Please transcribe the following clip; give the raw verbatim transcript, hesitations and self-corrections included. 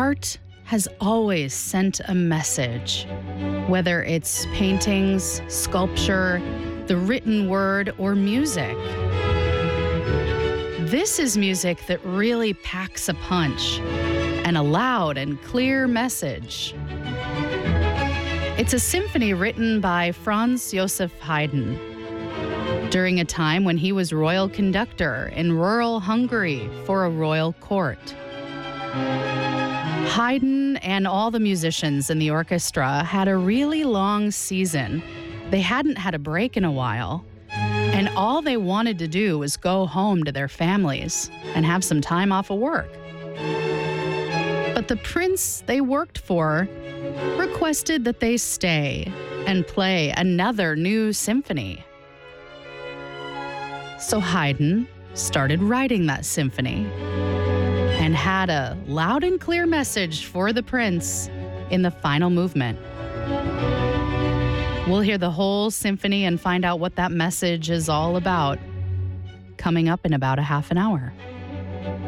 art has always sent a message, whether it's paintings, sculpture, the written word, or music. This is music that really packs a punch and a loud and clear message. It's a symphony written by Franz Joseph Haydn during a time when he was royal conductor in rural Hungary for a royal court. Haydn and all the musicians in the orchestra had a really long season. They hadn't had a break in a while, and all they wanted to do was go home to their families and have some time off of work. But the prince they worked for requested that they stay and play another new symphony. So Haydn started writing that symphony and had a loud and clear message for the prince in the final movement. We'll hear the whole symphony and find out what that message is all about coming up in about a half an hour.